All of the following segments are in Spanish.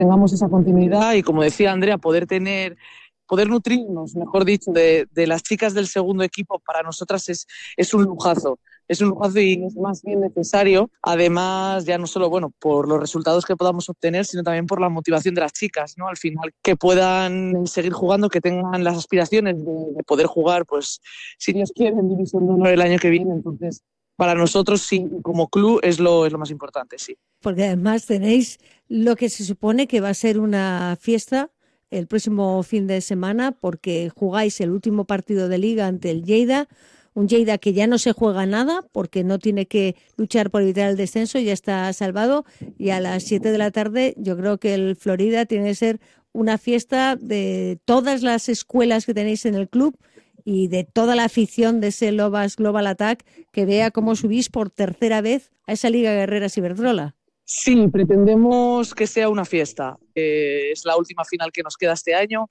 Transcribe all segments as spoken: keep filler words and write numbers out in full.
tengamos esa continuidad y, como decía Andrea, poder tener, poder nutrirnos, mejor dicho, de, de las chicas del segundo equipo, para nosotras es, es un lujazo. Es un lujazo y es más bien necesario, además, ya no solo bueno, por los resultados que podamos obtener, sino también por la motivación de las chicas, ¿no? Al final, que puedan seguir jugando, que tengan las aspiraciones de, de poder jugar, pues, si Dios quiere, en División de Honor el año que viene. Entonces, para nosotros, sí, como club, es lo, es lo más importante, sí. Porque además tenéis lo que se supone que va a ser una fiesta el próximo fin de semana, porque jugáis el último partido de liga ante el Lleida, un Lleida que ya no se juega nada porque no tiene que luchar por evitar el descenso, ya está salvado, y a las siete de la tarde yo creo que el Florida tiene que ser una fiesta de todas las escuelas que tenéis en el club y de toda la afición de ese Lobas Global Attack, que vea cómo subís por tercera vez a esa Liga Guerreras Iberdrola. Sí, pretendemos que sea una fiesta. Eh, es la última final que nos queda este año.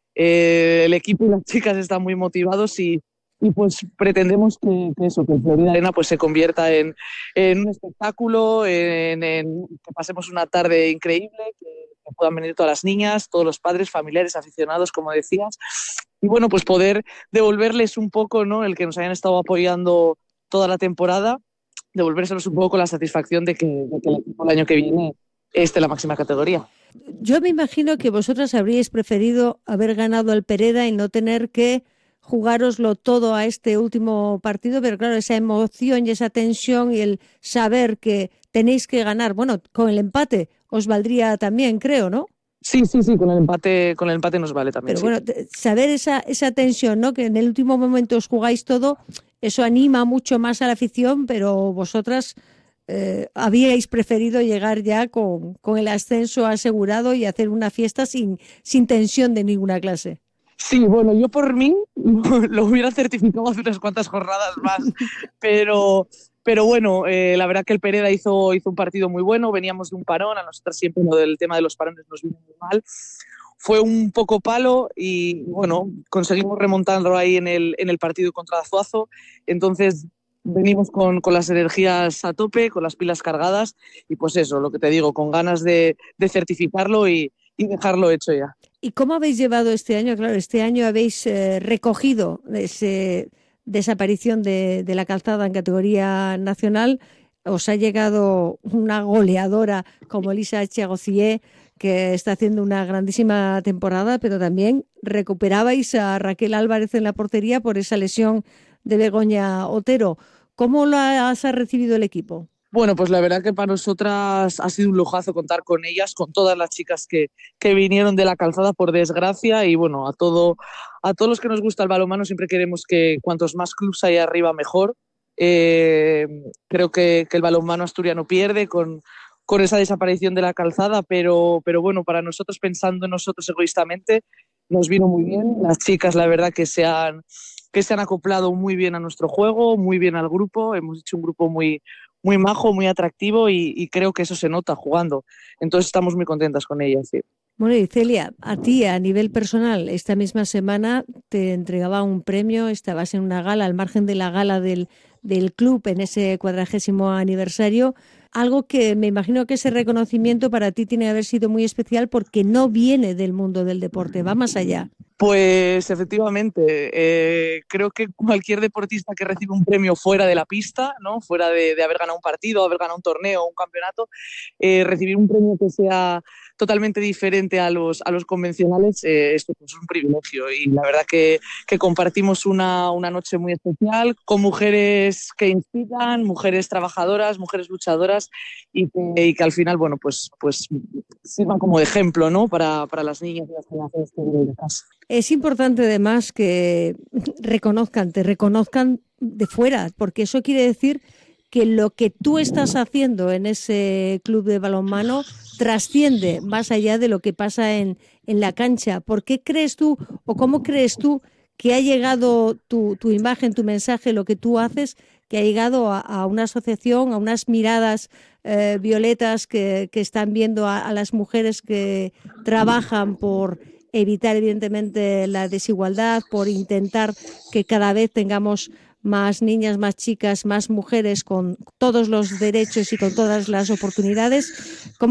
Eh, el equipo y las chicas están muy motivados y, y pues pretendemos que, que eso, que el Florida Arena pues se convierta en, en un espectáculo, en, en que pasemos una tarde increíble, que, que puedan venir todas las niñas, todos los padres, familiares, aficionados, como decías, y bueno, pues poder devolverles un poco, ¿no?, el que nos hayan estado apoyando toda la temporada, devolvérselos un poco con la satisfacción de que, de que el equipo el año que viene esté en la máxima categoría. Yo me imagino que vosotras habríais preferido haber ganado el Pereda y no tener que jugároslo todo a este último partido, pero claro, esa emoción y esa tensión y el saber que tenéis que ganar, bueno, con el empate os valdría también, creo, ¿no? Sí, sí, sí, con el empate, con el empate nos vale también, Pero sí. bueno, saber esa, esa tensión, ¿no? Que en el último momento os jugáis todo, eso anima mucho más a la afición, pero vosotras eh, habíais preferido llegar ya con, con el ascenso asegurado y hacer una fiesta sin, sin tensión de ninguna clase. Sí, bueno, yo por mí lo hubiera certificado hace unas cuantas jornadas más, pero, pero bueno, eh, la verdad que el Pereda hizo, hizo un partido muy bueno, veníamos de un parón, a nosotros siempre lo del tema de los parones nos viene muy mal. Fue un poco palo y bueno, conseguimos remontarlo ahí en el, en el partido contra Azuazo. Entonces venimos con, con las energías a tope, con las pilas cargadas y pues eso, lo que te digo, con ganas de, de certificarlo y, y dejarlo hecho ya. ¿Y cómo habéis llevado este año? Claro, este año habéis eh, recogido esa desaparición de, de la calzada en categoría nacional. Os ha llegado una goleadora como Elisa Echegocié, que está haciendo una grandísima temporada, pero también recuperabais a Raquel Álvarez en la portería por esa lesión de Begoña Otero. ¿Cómo lo has recibido el equipo? Bueno, pues la verdad que para nosotras ha sido un lujazo contar con ellas, con todas las chicas que, que vinieron de la calzada, por desgracia, y bueno, a, todo, a todos los que nos gusta el balonmano siempre queremos que cuantos más clubes hay arriba mejor. Eh, creo que, que el balonmano asturiano pierde con, con esa desaparición de la calzada, pero, pero bueno, para nosotros, pensando en nosotros egoístamente, nos vino muy bien. Las chicas, la verdad, que se han, que se han acoplado muy bien a nuestro juego, muy bien al grupo. Hemos hecho un grupo muy, muy majo, muy atractivo y, y creo que eso se nota jugando. Entonces estamos muy contentas con ellas, sí. Bueno, y Celia, a ti a nivel personal, esta misma semana te entregaba un premio, estabas en una gala, al margen de la gala del, del club en ese cuadragésimo aniversario, algo que me imagino que ese reconocimiento para ti tiene que haber sido muy especial porque no viene del mundo del deporte, va más allá. Pues efectivamente, eh, creo que cualquier deportista que recibe un premio fuera de la pista, ¿no?, fuera de, de haber ganado un partido, haber ganado un torneo o un campeonato, eh, recibir un premio que sea totalmente diferente a los, a los convencionales, eh, esto es un privilegio y la verdad que, que compartimos una, una noche muy especial con mujeres que inspiran, mujeres trabajadoras, mujeres luchadoras y que, y que al final, bueno, pues, pues sirvan como de ejemplo, ¿no?, para, para las niñas y las generaciones que vienen de casa. Es importante además que reconozcan, te reconozcan de fuera, porque eso quiere decir que lo que tú estás haciendo en ese club de balonmano trasciende más allá de lo que pasa en, en la cancha. ¿Por qué crees tú o cómo crees tú que ha llegado tu, tu imagen, tu mensaje, lo que tú haces, que ha llegado a, a una asociación, a unas miradas eh, violetas que, que están viendo a, a las mujeres que trabajan por evitar evidentemente la desigualdad, por intentar que cada vez tengamos más niñas, más chicas, más mujeres con todos los derechos y con todas las oportunidades? ¿Cómo